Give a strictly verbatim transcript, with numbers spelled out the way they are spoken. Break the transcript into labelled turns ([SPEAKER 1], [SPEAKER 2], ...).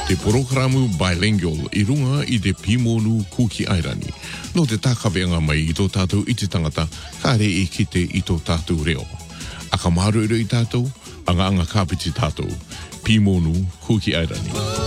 [SPEAKER 1] Te programu bilingual i runga i te Pimonu Kuki Airani. No te takawenga mai i tō tātou i te tangata, ka re e kite i tō tātou reo. A ka maru i tātou, anga anga kāpiti tātou. Pimonu Kuki Airani.